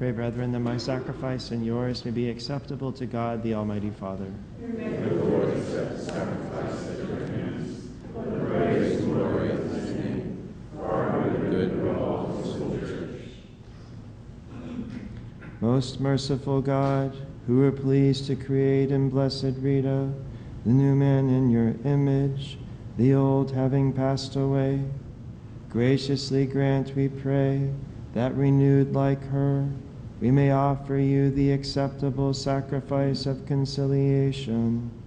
Pray, brethren, that my sacrifice and yours may be acceptable to God, the Almighty Father. May the Lord accept the sacrifice at your hands, for the praise and glory of his name, for our good and all his holy church. Most merciful God, who were pleased to create in blessed Rita the new man in your image, the old having passed away, graciously grant, we pray, that renewed like her, we may offer you the acceptable sacrifice of conciliation